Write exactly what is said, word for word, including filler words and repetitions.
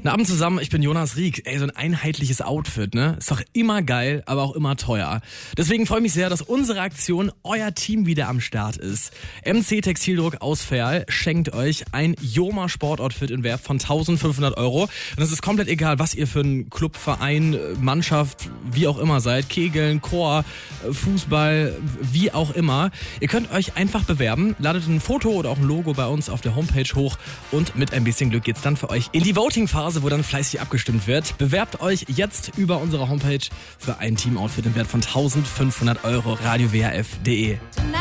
Guten Abend zusammen, ich bin Jonas Rieck. Ey, so ein einheitliches Outfit, ne? Ist doch immer geil, aber auch immer teuer. Deswegen freue ich mich sehr, dass unsere Aktion euer Team wieder am Start ist. M C Textildruck aus Verl schenkt euch ein Joma Sportoutfit in Wert von eintausendfünfhundert Euro. Und es ist komplett egal, was ihr für ein Club, Verein, Mannschaft, wie auch immer seid. Kegeln, Chor, Fußball, wie auch immer. Ihr könnt euch einfach bewerben, ladet ein Foto oder auch ein Logo bei uns auf der Homepage hoch und mit ein bisschen Glück geht's dann für euch in die Voting-Phase, wo dann fleißig abgestimmt wird. Bewerbt euch jetzt über unsere Homepage für ein Team-Outfit im Wert von eintausendfünfhundert Euro. radio w h f punkt d e